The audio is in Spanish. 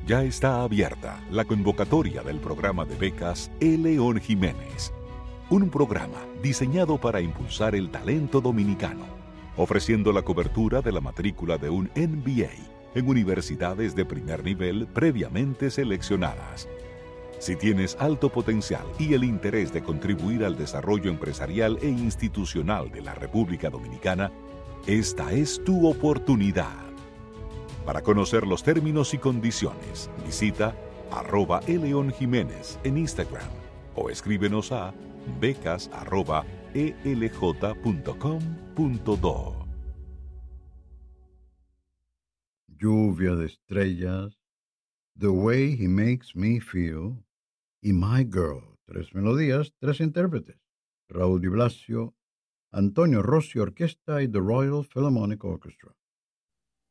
Ya está abierta la convocatoria del programa de becas E. León Jiménez, un programa diseñado para impulsar el talento dominicano, ofreciendo la cobertura de la matrícula de un MBA en universidades de primer nivel previamente seleccionadas. Si tienes alto potencial y el interés de contribuir al desarrollo empresarial e institucional de la República Dominicana, esta es tu oportunidad. Para conocer los términos y condiciones, visita @eleonjiménez en Instagram o escríbenos a becas@elj.com.do. Lluvia de estrellas, The Way He Makes Me Feel y My Girl. 3 melodías, 3 intérpretes. Raúl Di Blasio, Antonio Rossi Orquesta y The Royal Philharmonic Orchestra.